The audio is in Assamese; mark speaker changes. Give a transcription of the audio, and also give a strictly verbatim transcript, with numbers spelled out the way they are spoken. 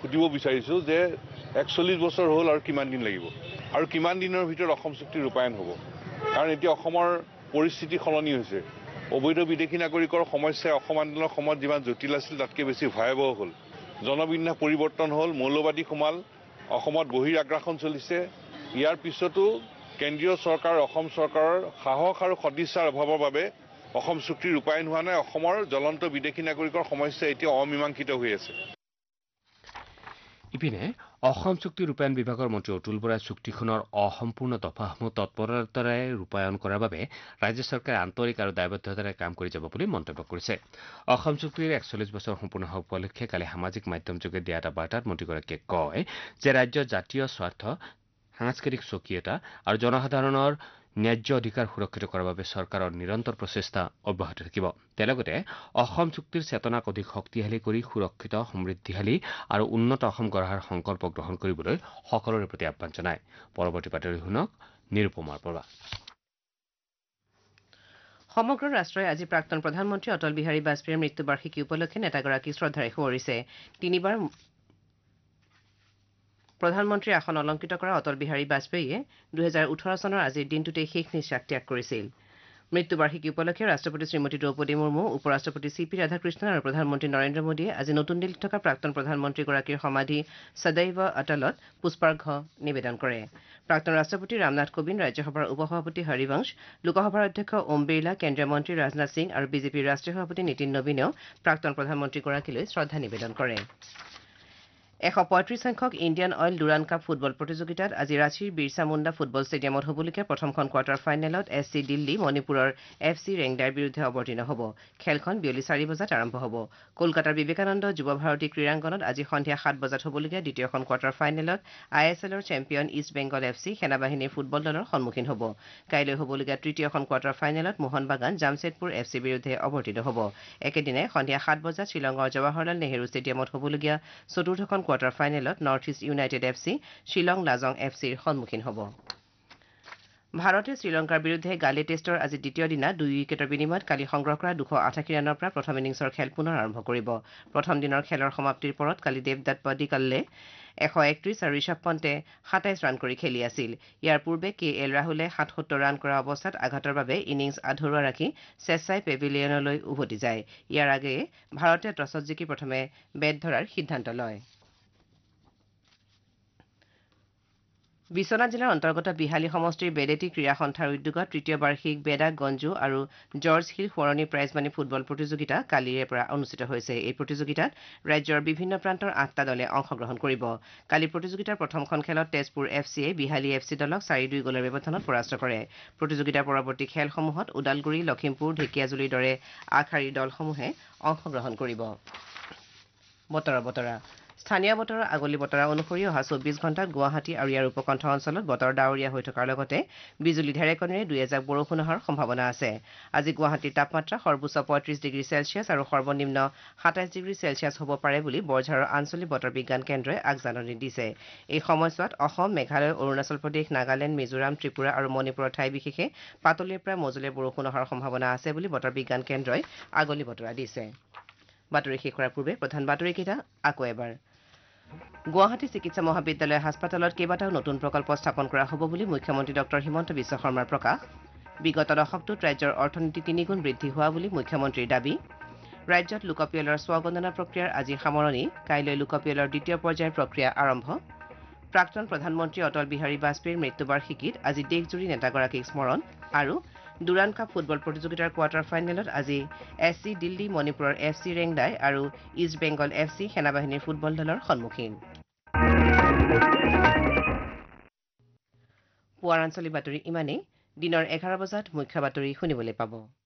Speaker 1: সুধিব বিচাৰিছো যে একচল্লিশ বছৰ হ'ল আৰু কিমান দিন লাগিব আৰু কিমান দিনৰ ভিতৰত অসম চুক্তি ৰূপায়ণ হ'ব কাৰণ এতিয়া অসমৰ পৰিস্থিতি সলনি হৈছে অবৈধ বিদেশী নাগৰিকৰ সমস্যাই অসম আন্দোলনৰ সময়ত যিমান জটিল আছিল তাতকৈ বেছি ভয়াৱহ হ'ল জনবিন্যাস পৰিৱৰ্তন হ'ল মৌলবাদী সোমাল অসমত বহিৰ আগ্ৰাসন চলিছে ইয়াৰ পিছতো কেন্দ্ৰীয় চৰকাৰ অসম চৰকাৰৰ সাহস আৰু সদিচ্ছাৰ অভাৱৰ বাবে অসম চুক্তি ৰূপায়ণ হোৱা নাই অসমৰ জ্বলন্ত বিদেশী নাগৰিকৰ সমস্যা এতিয়া অমীমাংসিত হৈ আছে
Speaker 2: ইপিনে অসম চুক্তি ৰূপায়ণ বিভাগৰ মন্ত্ৰী অতুল বৰাই চুক্তিখনৰ অসম্পূৰ্ণ দফাসমূহ তৎপৰতাৰে ৰূপায়ণ কৰাৰ বাবে ৰাজ্য চৰকাৰে আন্তৰিক আৰু দায়বদ্ধতাৰে কাম কৰি যাব বুলি মন্তব্য কৰিছে অসম চুক্তিৰ একচল্লিশ বছৰ সম্পূৰ্ণ হোৱা উপলক্ষে কালি সামাজিক মাধ্যমযোগে দিয়া এটা বাৰ্তাত মন্ত্ৰীগৰাকীয়ে কয় যে ৰাজ্যৰ জাতীয় স্বাৰ্থ সাংস্কৃতিক স্বকীয়তা আৰু জনসাধাৰণৰ ন্যায্য অধিকাৰ সুৰক্ষিত কৰাৰ বাবে চৰকাৰৰ নিৰন্তৰ প্ৰচেষ্টা অব্যাহত থাকিব তেওঁ লগতে অসম চুক্তিৰ চেতনাক অধিক শক্তিশালী কৰি সুৰক্ষিত সমৃদ্ধিশালী আৰু উন্নত অসম গঢ়াৰ সংকল্প গ্ৰহণ কৰিবলৈ সকলোৰে প্ৰতি আহ্বান জনায় পৰৱৰ্তী বাতৰি শুনক নিৰুপমাৰ পৰা
Speaker 3: সমগ্ৰ ৰাষ্ট্ৰই আজি প্ৰাক্তন প্ৰধানমন্ত্ৰী অটল বিহাৰী বাজপেয়ীৰ মৃত্যুবাৰ্ষিকী উপলক্ষে নেতাগৰাকীক শ্ৰদ্ধাৰে সুঁৱৰিছে তিনিবাৰ প্ৰধানমন্ত্ৰীৰ আসন অলংকৃত কৰা অটল বিহাৰী বাজপেয়ীয়ে দুহেজাৰ ওঠৰ চনৰ আজিৰ দিনটোতেই শেষ নিশ্বাস ত্যাগ কৰিছিল মৃত্যুবাৰ্ষিকী উপলক্ষে ৰাষ্ট্ৰপতি শ্ৰীমতী দ্ৰৌপদী মুৰ্মু উপ ৰাষ্ট্ৰপতি চি পি ৰাধাকৃষ্ণন আৰু প্ৰধানমন্ত্ৰী নৰেন্দ্ৰ মোদীয়ে আজি নতুন দিল্লীত থকা প্ৰাক্তন প্ৰধানমন্ত্ৰীগৰাকীৰ সমাধি সদৈৱ অটলত পুষ্পাৰ্ঘ্য নিবেদন কৰে প্ৰাক্তন ৰাষ্ট্ৰপতি ৰামনাথ কোবিন্দ ৰাজ্যসভাৰ উপ সভাপতি হৰিবংশ লোকসভাৰ অধ্যক্ষ ওম বিৰলা কেন্দ্ৰীয় মন্ত্ৰী ৰাজনাথ সিং আৰু বিজেপিৰ ৰাষ্ট্ৰীয় সভাপতি নীতিন নবীনেও প্ৰাক্তন প্ৰধানমন্ত্ৰীগৰাকীলৈ শ্ৰদ্ধা নিবেদন কৰে এশ পঁয়ত্ৰিশ সংখ্যক Indian oil Durand cup football প্ৰতিযোগিতাত আজি ৰাঁচীৰ বিৰছা মুণ্ডা ফুটবল ষ্টেডিয়ামত হ'বলগীয়া প্ৰথমখন কোৱাৰ্টাৰ ফাইনেলত এছ চি দিল্লী মণিপুৰৰ এফ চি ৰেংদাৰ বিৰুদ্ধে অৱতীৰ্ণ হ'ব খেলখন বিয়লি চাৰি বজাত আৰম্ভ হ'ব কলকাতাৰ বিবেকানন্দ যুৱ ভাৰতী ক্ৰীড়াংগনত আজি সন্ধিয়া সাত বজাত হ'বলগীয়া দ্বিতীয়খন কোৱাৰ্টাৰ ফাইনেলত আই এছ এলৰ champion east Bengal F C সেনাবাহিনীৰ ফুটবল দলৰ সন্মুখীন হ'ব কাইলৈ হ'বলগীয়া তৃতীয়খন কোৱাৰ্টাৰ ফাইনেলত মোহন বাগান জামছেদপুৰ এফ চিৰ বিৰুদ্ধে অৱতীৰ্ণ হ'ব একেদিনাই সন্ধিয়া সাত বজাত শ্ৰীলংকাৰ জৱাহৰলাল নেহৰু ষ্টেডিয়ামত হ'বলগীয়া চতুৰ্থখন কোৱাৰ্টাৰ ফাইনেলত north east United F C Shillong Lajong F চিৰ সন্মুখীন হ'ব ভাৰতে শ্ৰীলংকাৰ বিৰুদ্ধে গালে টেষ্টৰ আজি দ্বিতীয় দিনা দুই উইকেটৰ বিনিময়ত কালি সংগ্ৰহ কৰা দুশ আঠাশী ৰানৰ পৰা প্ৰথম ইনিংছৰ খেল পুনৰ আৰম্ভ কৰিব প্ৰথম দিনৰ খেলৰ সমাপ্তিৰ পৰত কালি দেৱদত্ত পডিকালে এশ একত্ৰিশ আৰু ঋষভ পন্তে সাতাইছ ৰান কৰি খেলি আছিল ইয়াৰ পূৰ্বে কে এল ৰাহুলে সাতসত্তৰ ৰান কৰা অৱস্থাত আঘাতৰ বাবে ইনিংছ আধৰুৱা ৰাখি চেচাই পেভিলিয়নলৈ উভতি যায় ইয়াৰ আগেয়ে ভাৰতে টছত জিকি প্ৰথমে বেট ধৰাৰ সিদ্ধান্ত লয় বিশ্বনাথ জিলাৰ অন্তৰ্গত বিহালী সমষ্টিৰ বেডেটি ক্ৰীড়া সন্থাৰ উদ্যোগত তৃতীয় বাৰ্ষিক বেডা গঞ্জু আৰু জৰ্জ হিল সোঁৱৰণী প্ৰাইজমানী ফুটবল প্ৰতিযোগিতা কালিৰে পৰা অনুষ্ঠিত হৈছে এই প্ৰতিযোগিতাত ৰাজ্যৰ বিভিন্ন প্ৰান্তৰ আঠটা দলে অংশগ্ৰহণ কৰিব কালি প্ৰতিযোগিতাৰ প্ৰথমখন খেলত তেজপুৰ এফ চিয়ে বিহালী এফ চি দলক চাৰি দুই গ'লৰ ব্যৱধানত পৰাস্ত কৰে প্ৰতিযোগিতাৰ পৰৱৰ্তী খেলসমূহত ওদালগুৰি লখিমপুৰ ঢেকিয়াজুলিৰ দৰে আগশাৰীৰ দলসমূহে অংশগ্ৰহণ কৰিব বতৰৰ বতৰা স্থানীয় বতৰৰ আগলি বতৰা অনুসৰি অহা চৌব্বিছ ঘণ্টাত গুৱাহাটী আৰু ইয়াৰ উপকণ্ঠ অঞ্চলত বতৰ ডাৱৰীয়া হৈ থকাৰ লগতে বিজুলী ঢেৰেকনিৰে দুই এজাক বৰষুণ হোৱাৰ সম্ভাৱনা আছে আজি গুৱাহাটীৰ তাপমাত্ৰা সৰ্বোচ্চ পঁয়ত্ৰিশ ডিগ্ৰী চেলছিয়াছ আৰু সৰ্বনিম্ন সাতাইছ ডিগ্ৰী চেলছিয়াছ হ'ব পাৰে বুলি বৰঝাৰৰ আঞ্চলিক বতৰ বিজ্ঞান কেন্দ্ৰই আগজাননী দিছে এই সময়ছোৱাত অসম মেঘালয় অৰুণাচল প্ৰদেশ নাগালেণ্ড মিজোৰাম ত্ৰিপুৰা আৰু মণিপুৰৰ ঠাই বিশেষে পাতলীৰ পৰা মজলীয়া বৰষুণ হোৱাৰ সম্ভাৱনা আছে বুলি বতৰ বিজ্ঞান কেন্দ্ৰই আগলি বতৰা দিছে বাতৰি শেষ কৰাৰ পূৰ্বে প্ৰধান বাতৰিকেইটা আকৌ এবাৰ গুৱাহাটী চিকিৎসা মহাবিদ্যালয় হাস্পতালত কেইবাটাও নতুন প্ৰকল্প স্থাপন কৰা হ'ব বুলি মুখ্যমন্ত্ৰী ডক্টৰ হিমন্ত বিশ্ব শৰ্মাৰ প্ৰকাশ বিগত দশকটোত ৰাজ্যৰ অৰ্থনীতি তিনিগুণ বৃদ্ধি হোৱা বুলি মুখ্যমন্ত্ৰীৰ দাবী ৰাজ্যত লোকপিয়লৰ স্বগণনা প্ৰক্ৰিয়াৰ আজি সামৰণি কাইলৈ লোকপিয়লৰ দ্বিতীয় পৰ্যায়ৰ প্ৰক্ৰিয়া আৰম্ভ প্ৰাক্তন প্ৰধানমন্ত্ৰী অটল বিহাৰী বাজপেয়ীৰ মৃত্যুবাৰ্ষিকীত আজি দেশজুৰি নেতাগৰাকীক স্মৰণ আৰু ডুৰাণ কাপ ফুটবল প্ৰতিযোগিতাৰ কোৱাৰ্টাৰ ফাইনেলত আজি এছ চি দিল্লী মণিপুৰৰ এফ চি ৰেংদাই আৰু ইষ্ট বেংগল এফ চি সেনাবাহিনীৰ ফুটবল দলৰ সন্মুখীন পুৱাৰ আঞ্চলিক বাতৰি ইমানেই দিনৰ এঘাৰ বজাত মুখ্য বাতৰি শুনিবলৈ পাব